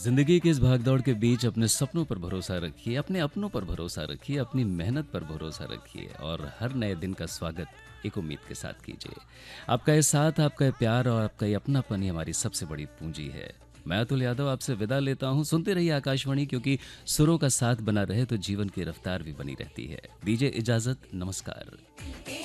जिंदगी की इस भागदौड़ के बीच अपने सपनों पर भरोसा रखिए, अपने अपनों पर भरोसा रखिए, अपनी मेहनत पर भरोसा रखिए और हर नए दिन का स्वागत एक उम्मीद के साथ कीजिए। आपका ये साथ, आपका ये प्यार और आपका ये अपनापन ही हमारी सबसे बड़ी पूंजी है। मैं अतुल यादव आपसे विदा लेता हूँ। सुनते रहिए आकाशवाणी, क्योंकि सुरों का साथ बना रहे तो जीवन की रफ्तार भी बनी रहती है। दीजिए इजाजत, नमस्कार।